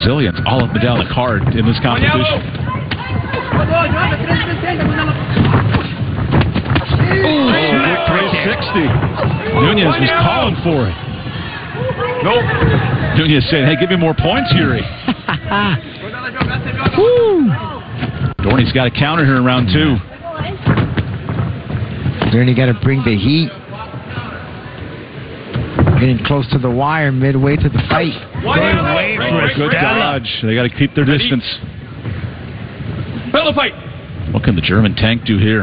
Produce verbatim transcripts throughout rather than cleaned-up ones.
Brazilians all up and down the card in this competition. Ooh, three sixty. Nunez was calling for it. Nope. Nunez saying, hey, give me more points, Yuri. Dorney's got a counter here in round two. Dorney got to bring the heat. Getting close to the wire midway to the fight. Good, good dodge. They got to keep their distance. Fellow fight. What can the German tank do here?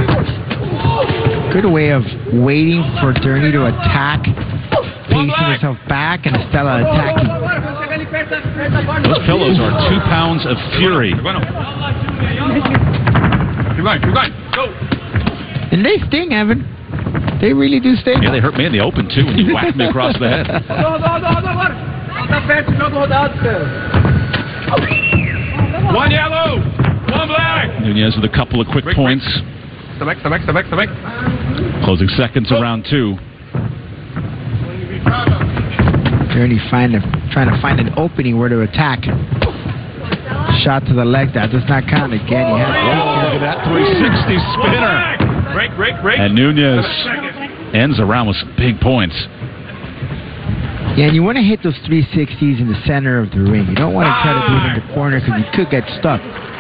Good way of waiting for Dorney to attack, pacing himself back, and Estella attacking. Those pillows are two pounds of fury. Keep going, keep going, go. And they sting, Evan. They really do sting. Yeah, they hurt me in the open, too, when you whacked me across the head. One yellow, one black. Nunez with a couple of quick break, points. Step back, step back, step back, step back. Closing seconds of round two. Dorney find a, trying to find an opening where to attack. Shot to the leg. That does not count again. He has oh, look at that three sixty spinner. Break, break, break. And Nunez ends around with some big points. Yeah, and you want to hit those three sixties in the center of the ring. You don't want to try to do it in the corner because you could get stuck.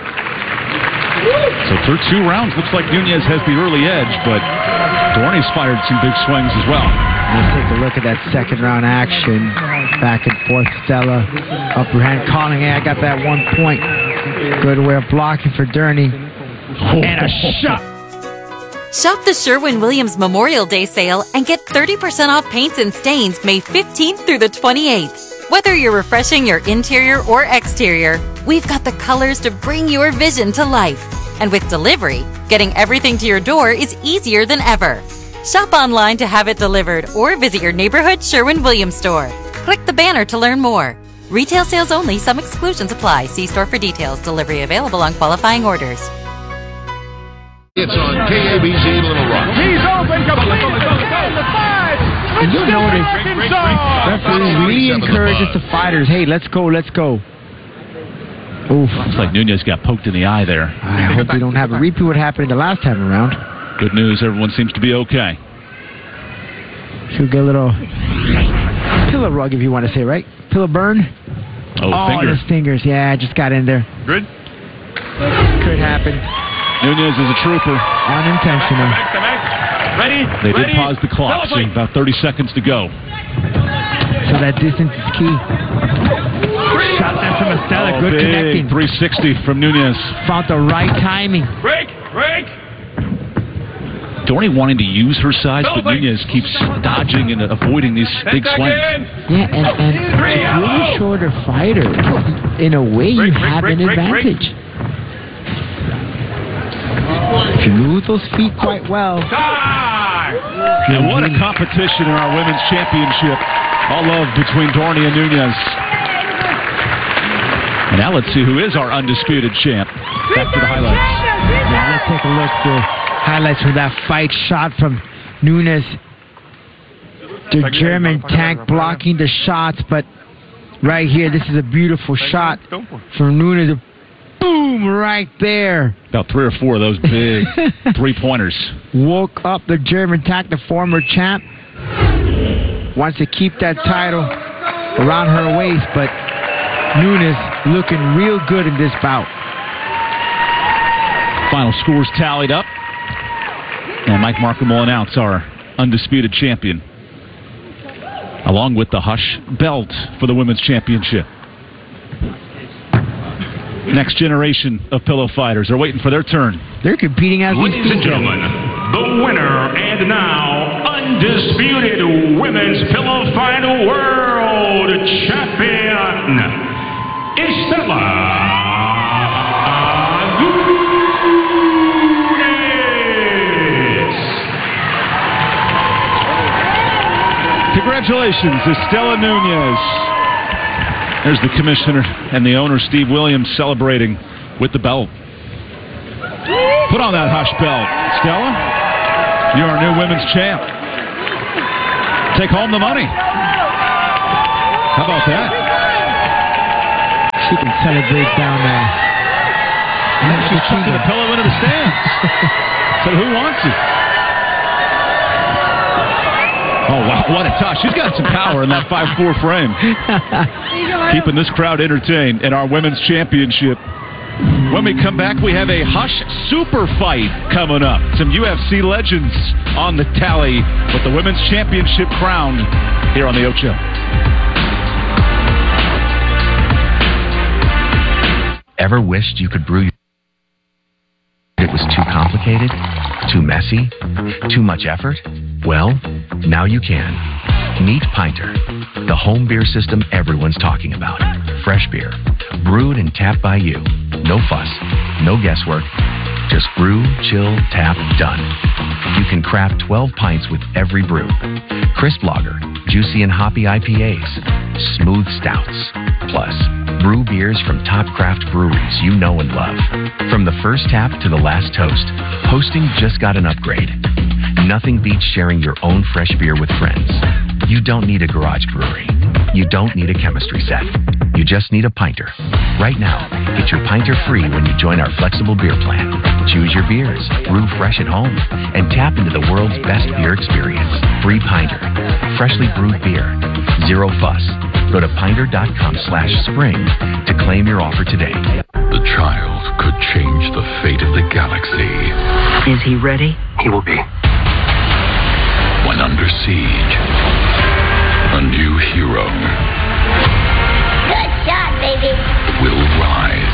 So through two rounds, looks like Nunez has the early edge, but Dorney's fired some big swings as well. Let's take a look at that second round action. Back and forth, Stella. Upper hand calling, hey, I got that one point. Good way of blocking for Dorney. And a shot. Shop the Sherwin-Williams Memorial Day sale and get thirty percent off paints and stains May fifteenth through the twenty-eighth. Whether you're refreshing your interior or exterior, we've got the colors to bring your vision to life. And with delivery, getting everything to your door is easier than ever. Shop online to have it delivered or visit your neighborhood Sherwin-Williams store. Click the banner to learn more. Retail sales only. Some exclusions apply. See store for details. Delivery available on qualifying orders. It's on K A B C Little Rock. He's open, complete, the five. And you'll notice referee really encourages the fighters, hey, let's go, let's go. Oof. Looks like Nunez got poked in the eye there. I hope we don't have a repeat what happened the last time around. Good news, everyone seems to be okay. She'll get a little pillow rug, if you want to say, right? Pillow burn? Oh, oh finger. his fingers, yeah, just got in there. Good. Could happen. Nunez is a trooper. Unintentional. Ready? They Ready? did pause the clock, so about thirty seconds to go. So that distance is key. Shot that from Estella, Oh, good big connecting. three sixty from Nunez. Found the right timing. Break, break. Dorney wanting to use her size, but Nunez keeps dodging and avoiding these big swings. Yeah, and, and a really shorter fighter, in a way, Break, you break, have break, an break, advantage. If you move those feet quite well. And what a competition in our women's championship. All love between Dorney and Nunez. And now let's see who is our undisputed champ. Back to the highlights. Yeah, let's take a look at the highlights from that fight. Shot from Nunez. The German tank blocking the shots, but right here, this is a beautiful shot from Nunez. Boom, right there. About three or four of those big three-pointers. Woke up the German tank, the former champ. Wants to keep that title around her waist, but Nunez looking real good in this bout. Final scores tallied up. And Mike Markham will announce our undisputed champion, along with the Hush belt for the women's championship. Next generation of pillow fighters are waiting for their turn. They're competing as we speak. Ladies and gentlemen, the winner and now undisputed women's pillow fight world champion, Estella Nunez. Congratulations, Estella Nunez. There's the commissioner and the owner, Steve Williams, celebrating with the belt. Put on that Hush belt, Stella. You're our new women's champ. Take home the money. How about that? She can celebrate down there. And then she's chucking the pillow into the stands. So who wants it? Oh, wow, what a toss. She's got some power in that five four frame. Keeping this crowd entertained in our women's championship. When we come back, we have a Hush Super Fight coming up. Some U F C legends on the tally with the women's championship crown here on the Ocho. Ever wished you could brew it was too complicated? Too messy? Too much effort? Well, now you can. Meet Pinter, the home beer system everyone's talking about. Fresh beer, brewed and tapped by you. No fuss, no guesswork. Just brew, chill, tap, done. You can craft twelve pints with every brew. Crisp lager, juicy and hoppy I P As, smooth stouts. Plus, brew beers from top craft breweries you know and love. From the first tap to the last toast, hosting just got an upgrade. Nothing beats sharing your own fresh beer with friends. You don't need a garage brewery. You don't need a chemistry set. You just need a Pinter. Right now, get your Pinter free when you join our flexible beer plan. Choose your beers, brew fresh at home, and tap into the world's best beer experience. Free Pinter. Freshly brewed beer. Zero fuss. Go to pinter.com slash spring to claim your offer today. The child could change the fate of the galaxy. Is he ready? He will be. When under siege, a new hero Good shot, baby. will rise.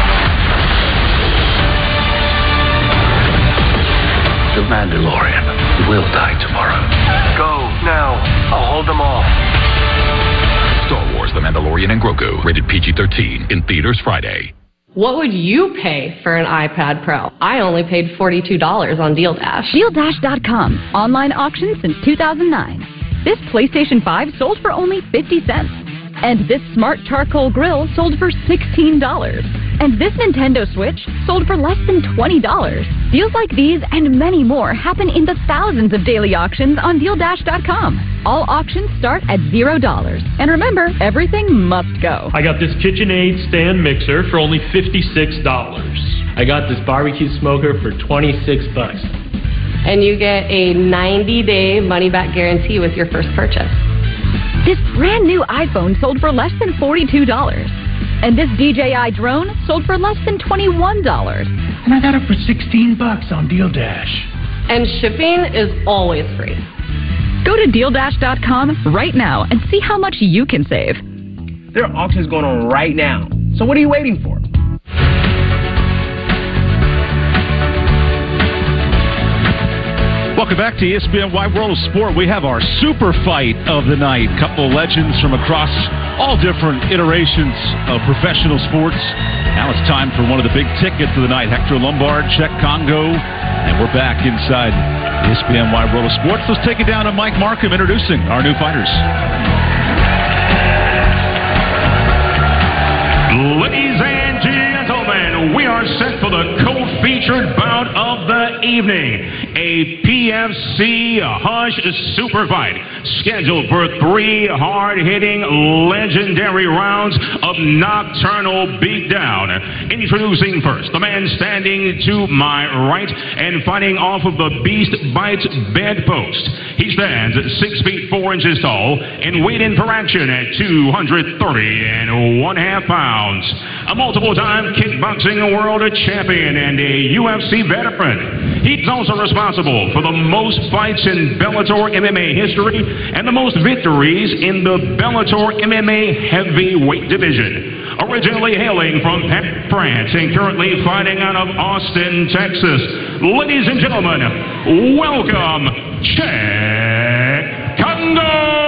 The Mandalorian will die tomorrow. Go, now. I'll hold them off. Star Wars The Mandalorian and Grogu, rated P G thirteen, in theaters Friday. What would you pay for an iPad Pro? I only paid forty-two dollars on Deal Dash. Deal Dash dot com. Online auction since two thousand nine. This PlayStation five sold for only fifty cents. And this smart charcoal grill sold for sixteen dollars. And this Nintendo Switch sold for less than twenty dollars. Deals like these and many more happen in the thousands of daily auctions on Deal Dash dot com. All auctions start at zero dollars. And remember, everything must go. I got this KitchenAid stand mixer for only fifty-six dollars. I got this barbecue smoker for twenty-six bucks. And you get a ninety-day money-back guarantee with your first purchase. This brand new iPhone sold for less than forty-two dollars. And this D J I drone sold for less than twenty-one dollars. And I got it for sixteen bucks on Deal Dash. And shipping is always free. Go to Deal Dash dot com right now and see how much you can save. There are auctions going on right now. So what are you waiting for? Welcome back to E S P N Wide World of Sport. We have our super fight of the night. Couple of legends from across all different iterations of professional sports. Now it's time for one of the big tickets of the night. Hector Lombard, Czech Congo, and we're back inside E S P N Wide World of Sports. Let's take it down to Mike Markham introducing our new fighters. Ladies and gentlemen, we are set for the co-featured bout of the evening. A P F C Hush Super Fight scheduled for three hard-hitting, legendary rounds of nocturnal beatdown. Introducing first, the man standing to my right and fighting off of the Beast Bites bedpost. He stands at six feet four inches tall and weighed in for action at two hundred thirty and one half pounds. A multiple-time kickboxing world champion and a U F C veteran. He's also responsible for the most fights in Bellator M M A history and the most victories in the Bellator M M A heavyweight division. Originally hailing from Paris, France and currently fighting out of Austin, Texas. Ladies and gentlemen, welcome, Czech Congo!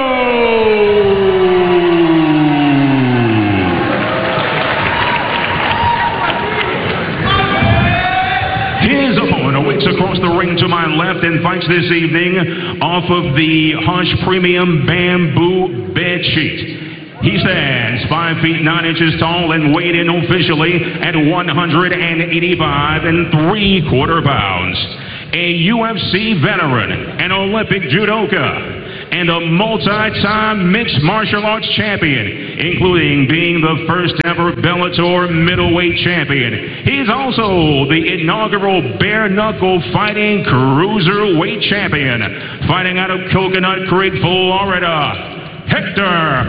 His opponent awaits across the ring to my left and fights this evening off of the Hush Premium Bamboo Bed Sheet. He stands five feet nine inches tall and weighed in officially at one hundred eighty-five and three quarter pounds. A U F C veteran, an Olympic judoka, and a multi-time mixed martial arts champion, including being the first ever Bellator middleweight champion. He's also the inaugural bare knuckle fighting cruiserweight champion. Fighting out of Coconut Creek, Florida, Hector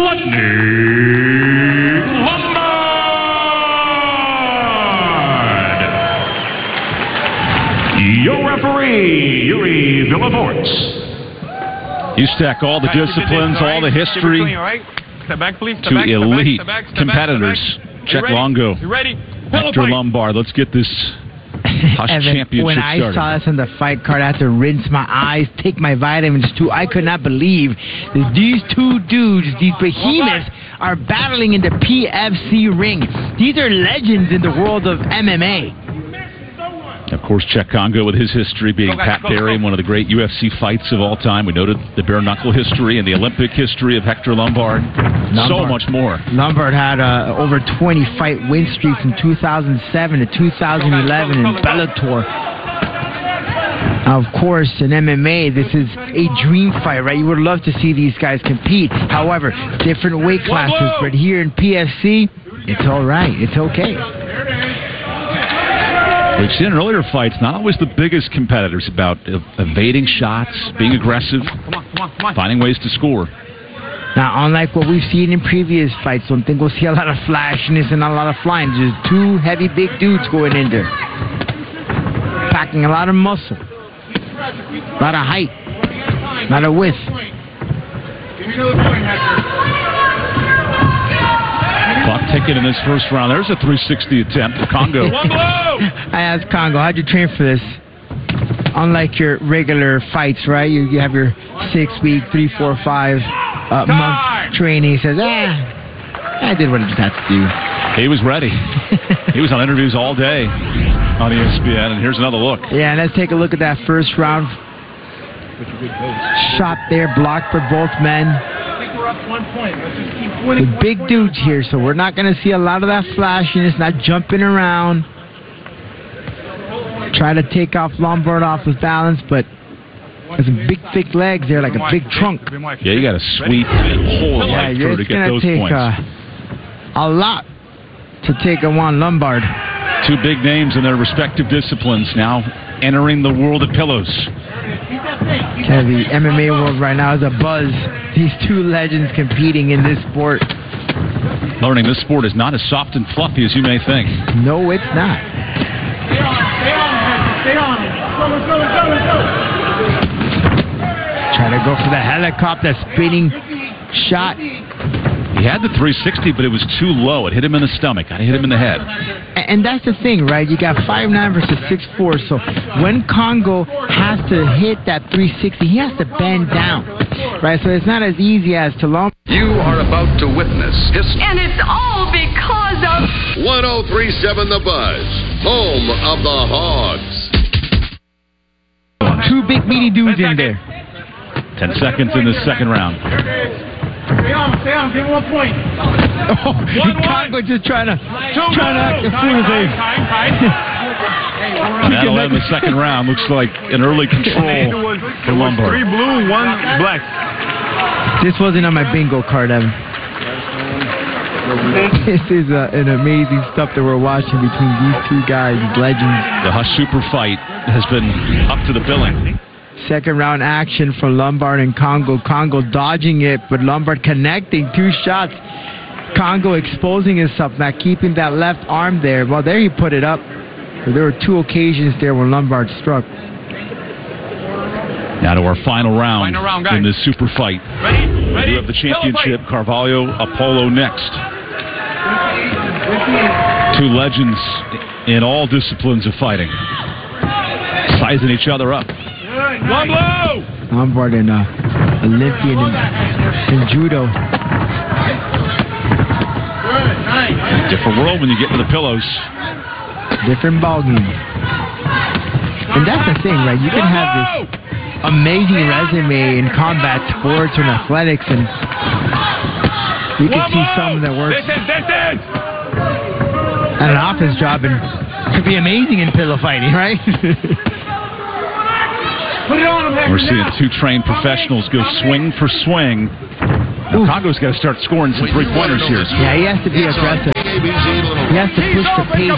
Lutney Lombard. Your referee, Yuri Villavorts. You stack all the disciplines, all the history to elite competitors. Check Longo. Hector Lombard. Let's get this Hush Evan, championship when I started. saw this on the fight card, I had to rinse my eyes, take my vitamins too. I could not believe that these two dudes, these behemoths, are battling in the P F C ring. These are legends in the world of M M A. Of course, Czech Congo with his history being Pat Barry in one of the great U F C fights of all time. We noted the bare knuckle history and the Olympic history of Hector Lombard. Lombard. So much more. Lombard had a over twenty fight win streak from two thousand seven to two thousand eleven in Bellator. Now, of course, in M M A, this is a dream fight, right? You would love to see these guys compete. However, different weight classes. But here in P F C, it's all right. It's okay. We've seen in earlier fights, not always the biggest competitors, about evading shots, being aggressive, finding ways to score. Now, unlike what we've seen in previous fights, don't think we'll see a lot of flashiness and a lot of flying. Just two heavy, big dudes going in there, packing a lot of muscle, a lot of height, a lot of width. Clock ticking in this first round. There's a three sixty attempt for Congo. I asked Congo, how'd you train for this? Unlike your regular fights, right? You, you have your six-week, three, four, five uh, month training. He says, ah, I did what I just had to do. He was ready. He was on interviews all day on E S P N, and here's another look. Yeah, and let's take a look at that first round. Shot there, blocked for both men. The big dudes here, so we're not going to see a lot of that flashiness, not jumping around. Try to take off Lombard off his balance, but has some big, thick legs there, like a big trunk. Yeah, you got to sweep and hold yeah, right through to get those take, points. Uh, a lot to take on Juan Lombard. Two big names in their respective disciplines now entering the world of pillows. Yeah, the M M A world right now is a buzz. These two legends competing in this sport. Learning this sport is not as soft and fluffy as you may think. No, it's not. Stay on, stay on, stay on. Go, let's go, let's go, let's go. Trying to go for the helicopter spinning shot. He had the three sixty, but it was too low. It hit him in the stomach. I hit him in the head. And that's the thing, right? You got five nine versus six four. So when Congo has to hit that three sixty, he has to bend down, right? So it's not as easy as to long. You are about to witness history. And it's all because of one oh three point seven The Buzz, home of the Hogs. Two big meaty dudes in there. Ten seconds in the second round. Stay on, stay on, give him one point. Oh, one, Congo one. Just trying to, trying to act the fool as they. That'll end the second round. Looks like an early control for Lombard. Three blue, one black. This wasn't on my bingo card, Evan. This is uh, an amazing stuff that we're watching between these two guys, these legends. The Hush Super fight has been up to the billing. Second round action for Lombard and Congo. Congo dodging it, but Lombard connecting two shots. Congo exposing himself, not keeping that left arm there. Well, there he put it up. There were two occasions there where Lombard struck. Now to our final round, final round in this super fight. Ready? Ready? We have the championship, Carvalho Apollo next. Two legends in all disciplines of fighting. Sizing each other up. Lombard and uh, Olympian in, in judo. Different world when you get to the pillows. Different ballgame. And that's the thing, right? You can have this amazing resume in combat sports or in athletics, and you can see some that works at an office job and could be amazing in pillow fighting, right? Put it on him, Hector. We're seeing two trained professionals go swing for swing. Now, Congo's got to start scoring some three-pointers here. Yeah, he has to be aggressive. He has to push the pace.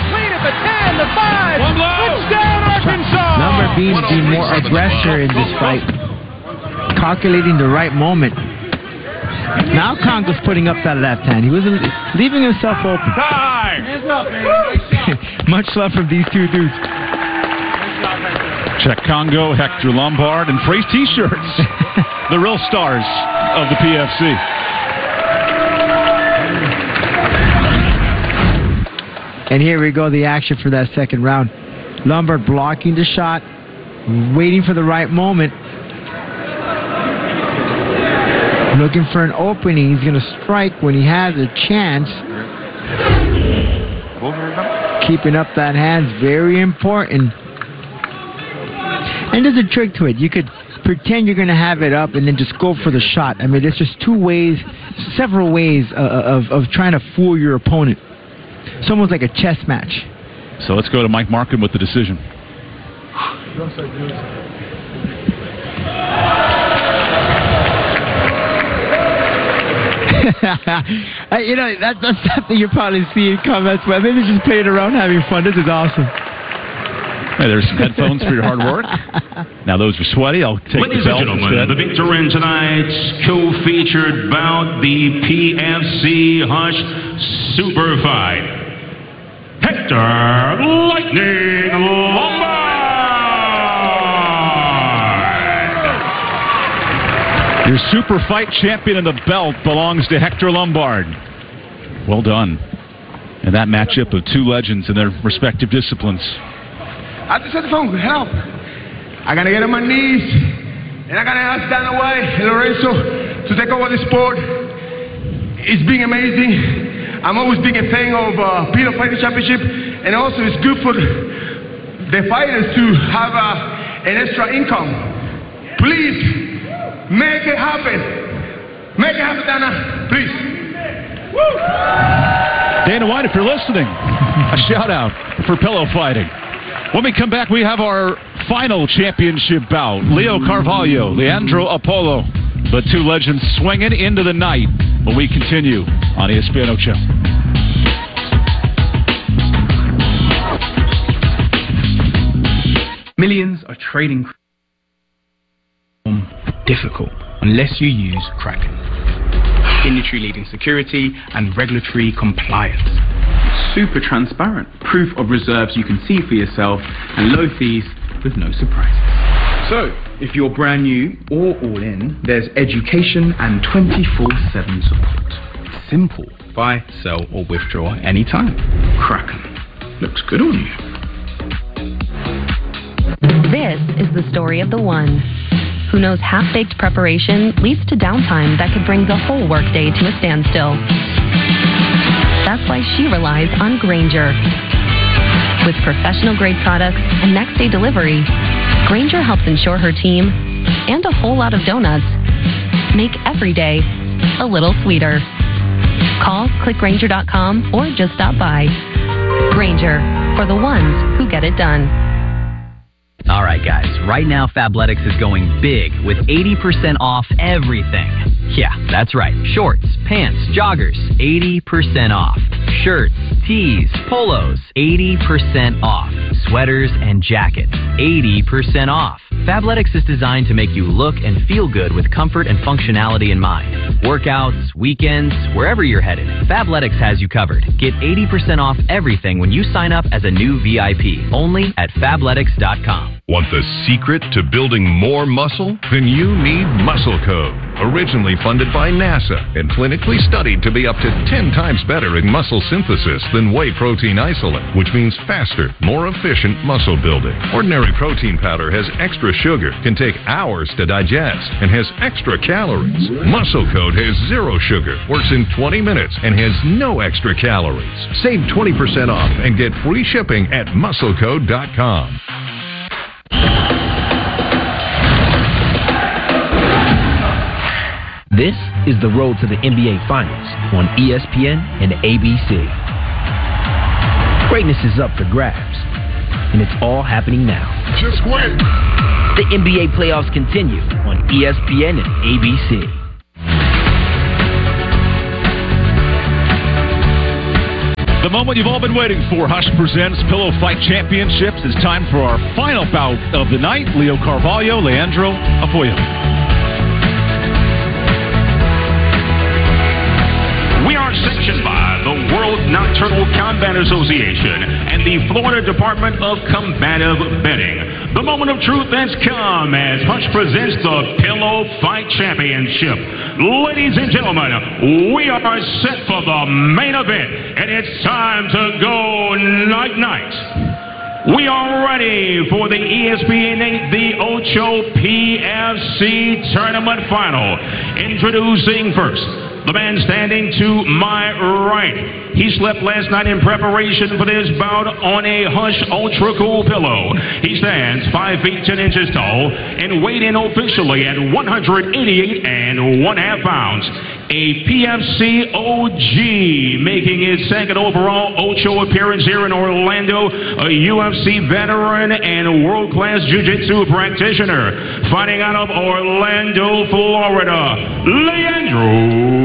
Number being be more aggressor in this fight. Calculating the right moment. Now Congo's putting up that left hand. He was leaving himself open. Much love from these two dudes. Check Congo, Hector Lombard, and free T-shirts. The real stars of the P F C. And here we go, the action for that second round. Lombard blocking the shot, waiting for the right moment. Looking for an opening. He's going to strike when he has a chance. Keeping up that hand's very important. And there's a trick to it. You could pretend you're going to have it up and then just go for the shot. I mean, there's just two ways, several ways uh, of, of trying to fool your opponent. It's almost like a chess match. So let's go to Mike Markham with the decision. uh, you know, that, that's something you probably see in comments, but maybe just playing around having fun. This is awesome. Hey, there's some headphones for your hard work. Now those are sweaty. I'll take Ladies the belt and gentlemen, instead. the victor in tonight's co-featured bout, the P F C Hush Super Fight, Hector Lightning Lombard. Your super fight champion of the belt belongs to Hector Lombard. Well done. And that matchup of two legends in their respective disciplines. I just said the phone, help. I gotta get on my knees, and I gotta ask Dan White and Lorenzo to take over the sport. It's been amazing. I'm always been a fan of uh, P L Fighting Championship, and also it's good for the fighters to have uh, an extra income. Please, make it happen. Make it happen, Dana. Please. Woo! Dana White, if you're listening, a shout out for pillow fighting. When we come back, we have our final championship bout. Leo Carvalho, Leandro Apollo. The two legends swinging into the night. When we continue on E S P N Ocho. Millions are trading difficult unless you use Kraken. Industry-leading security and regulatory compliance. Super transparent. Proof of reserves you can see for yourself and low fees with no surprises. So, if you're brand new or all in, there's education and twenty-four seven support. It's simple. Buy, sell or withdraw anytime. Kraken. Looks good on you. This is the story of the one who knows half-baked preparation leads to downtime that could bring the whole workday to a standstill. That's why she relies on Grainger. With professional-grade products and next-day delivery, Grainger helps ensure her team, and a whole lot of donuts, make every day a little sweeter. Call, click Grainger dot com, or just stop by. Grainger, for the ones who get it done. All right, guys. Right now, Fabletics is going big with eighty percent off everything. Yeah, that's right. Shorts, pants, joggers, eighty percent off. Shirts, tees, polos, eighty percent off. Sweaters and jackets, eighty percent off. Fabletics is designed to make you look and feel good with comfort and functionality in mind. Workouts, weekends, wherever you're headed, Fabletics has you covered. Get eighty percent off everything when you sign up as a new V I P. Only at Fabletics dot com. Want the secret to building more muscle? Then you need Muscle Code. Originally funded by NASA and clinically studied to be up to ten times better in muscle synthesis than whey protein isolate, which means faster, more efficient muscle building. Ordinary protein powder has extra sugar, can take hours to digest, and has extra calories. Muscle Code has zero sugar, works in twenty minutes, and has no extra calories. Save twenty percent off and get free shipping at muscle code dot com. This is the road to the N B A Finals on E S P N and A B C. Greatness is up for grabs, and it's all happening now. Just wait. The N B A playoffs continue on E S P N and A B C. The moment you've all been waiting for, Hush presents Pillow Fight Championships. It's time for our final bout of the night. Leo Carvalho, Leandro Apoyo. We are sanctioned by the World Nocturnal Combat Association and the Florida Department of Combative Betting. The moment of truth has come as Hush presents the Pillow Fight Championship. Ladies and gentlemen, we are set for the main event, and it's time to go night-night. We are ready for the E S P N eight, the Ocho P F C Tournament Final. Introducing first, the man standing to my right. He slept last night in preparation for this bout on a Hush Ultra Cool pillow. He stands five feet ten inches tall and weighed in officially at one hundred eighty-eight and one half pounds. A P F C O G, making his second overall Ocho appearance here in Orlando, a U F C veteran and world-class jiu-jitsu practitioner. Fighting out of Orlando, Florida, Leandro